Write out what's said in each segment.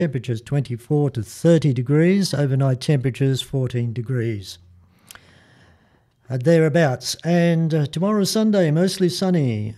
Temperatures 24 to 30 degrees, overnight temperatures 14 degrees. Thereabouts. And tomorrow Sunday, mostly sunny.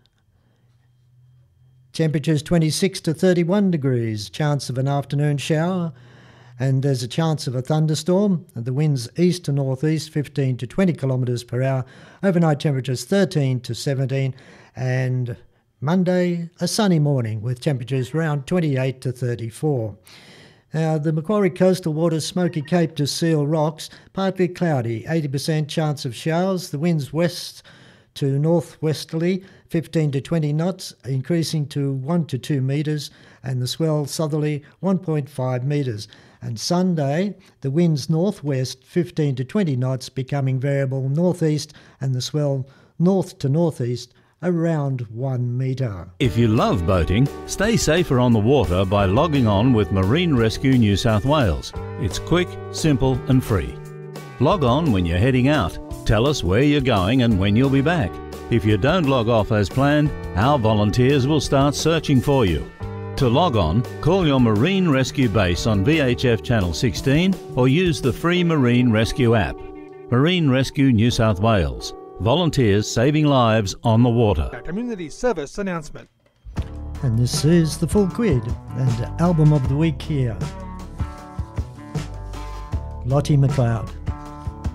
Temperatures 26 to 31 degrees, chance of an afternoon shower, and there's a chance of a thunderstorm. The winds east to northeast 15 to 20 kilometres per hour. Overnight temperatures 13 to 17, and Monday a sunny morning with temperatures around 28 to 34. Now, the Macquarie coastal waters, Smoky Cape to Seal Rocks, partly cloudy, 80% chance of showers. The winds west to northwesterly, 15 to 20 knots, increasing to 1 to 2 metres, and the swell southerly, 1.5 metres. And Sunday, the winds northwest, 15 to 20 knots, becoming variable northeast, and the swell north to northeast, around 1 metre. If you love boating, stay safer on the water by logging on with Marine Rescue New South Wales. It's quick, simple and free. Log on when you're heading out. Tell us where you're going and when you'll be back. If you don't log off as planned, our volunteers will start searching for you. To log on, call your Marine Rescue base on VHF Channel 16 or use the free Marine Rescue app. Marine Rescue New South Wales. Volunteers saving lives on the water. A community service announcement. And this is the Full Quid and album of the week here. Lottie McLeod.